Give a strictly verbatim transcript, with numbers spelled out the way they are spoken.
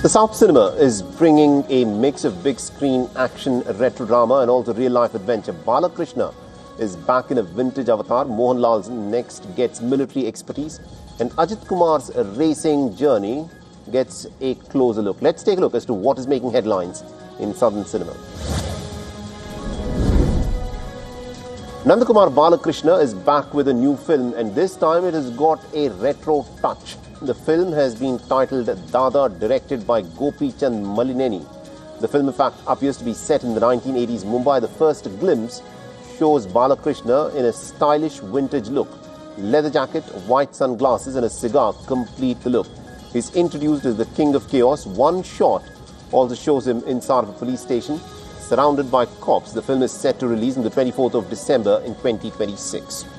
The South Cinema is bringing a mix of big screen action, retro drama and also real life adventure. Balakrishna is back in a vintage avatar. Mohanlal's next gets military expertise and Ajit Kumar's racing journey gets a closer look. Let's take a look as to what is making headlines in Southern cinema. Nandakumar Balakrishna is back with a new film, and this time it has got a retro touch. The film has been titled Dada, directed by Gopi Chand Malineni. The film, in fact, appears to be set in the nineteen eighties Mumbai. The first glimpse shows Balakrishna in a stylish vintage look. Leather jacket, white sunglasses and a cigar complete the look. He's introduced as the king of chaos. One shot also shows him inside of a police station, surrounded by cops. The film is set to release on the twenty-fourth of December in twenty twenty-six.